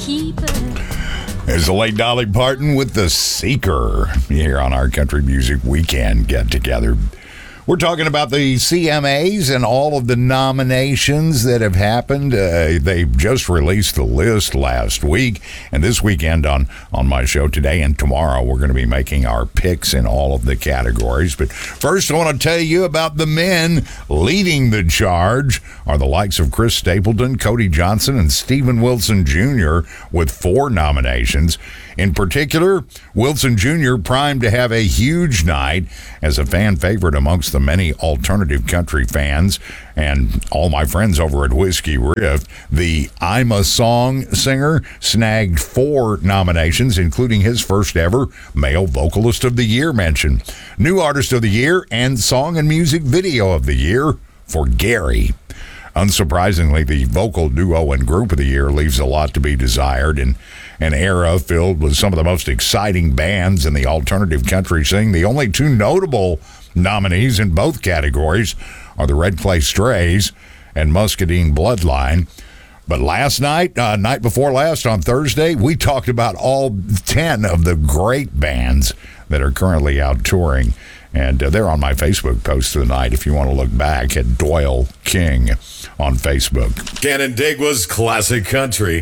keeper. There's the late Dolly Parton with The Seeker here on our Country Music Weekend get-together. We're talking about the CMAs and all of the nominations that have happened. They just released the list last week, and this weekend on my show today and tomorrow, we're going to be making our picks in all of the categories. But first, I want to tell you about the men leading the charge are the likes of Chris Stapleton, Cody Johnson, and Steven Wilson Jr. with 4 nominations. In particular, Wilson Jr. primed to have a huge night as a fan favorite amongst the many alternative country fans. And all my friends over at Whiskey Riff, the I'm a Song singer snagged 4 nominations, including his first ever Male Vocalist of the Year mention, New Artist of the Year, and Song and Music Video of the Year for Gary. Unsurprisingly, the vocal duo and group of the year leaves a lot to be desired in an era filled with some of the most exciting bands in the alternative country scene. The only 2 notable nominees in both categories are the Red Clay Strays and Muscadine Bloodline. But last night, night before last, on Thursday, we talked about all 10 of the great bands that are currently out touring. And they're on my Facebook post tonight if you want to look back at Doyle King on Facebook. Canandaigua's Classic Country,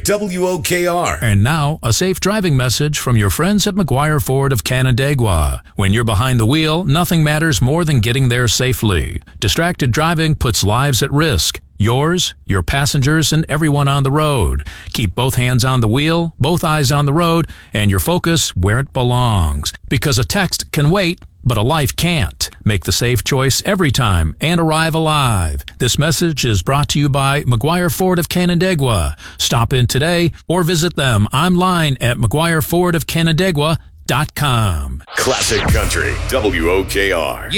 WOKR. And now, a safe driving message from your friends at McGuire Ford of Canandaigua. When you're behind the wheel, nothing matters more than getting there safely. Distracted driving puts lives at risk. Yours, your passengers, and everyone on the road. Keep both hands on the wheel, both eyes on the road, and your focus where it belongs. Because a text can wait, but a life can't. Make the safe choice every time and arrive alive. This message is brought to you by McGuire Ford of Canandaigua. Stop in today or visit them online at McGuireFordofCanandaigua.com. Classic Country, WOKR.